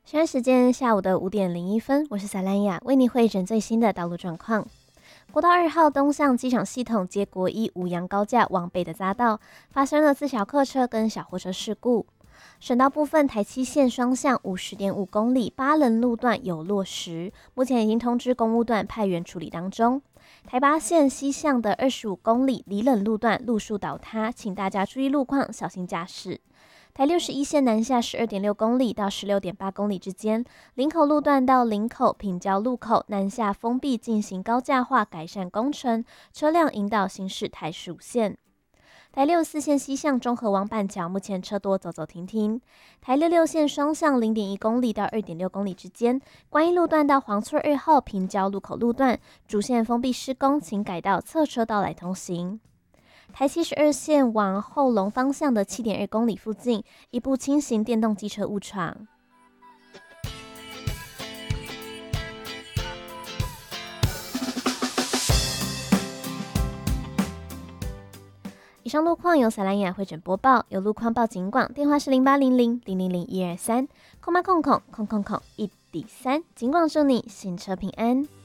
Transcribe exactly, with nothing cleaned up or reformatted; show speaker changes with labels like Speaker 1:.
Speaker 1: 现在时间下午的五点零一分，我是萨兰雅，为你汇整最新的道路状况。国道二号东向机场系统接国一五杨高架往北的匝道，发生了自小客车跟小货车事故。省道部分，台七线双向五十点五公里八人路段有落石，目前已经通知公务段派员处理当中。台八线西向的二十五公里里冷路段路树倒塌，请大家注意路况，小心驾驶。台六十一线南下十二点六公里到十六点八公里之间，林口路段到林口平交路口南下封闭进行高架化改善工程，车辆引导行驶台十五线。台六十四线西向中和往板桥，目前车多走走停停。台六六线双向零点一公里到二点六公里之间，观音路段到黄村二号平交路口路段主线封闭施工，请改道侧车道来通行。台七十二线往后龙方向的七点二公里附近，一部轻型电动机车误闯。以上路况由撒兰雅汇整播报，有路况报警广，电话是零八零零零零零一二三，空八空空空空空一底三，警广祝你行车平安。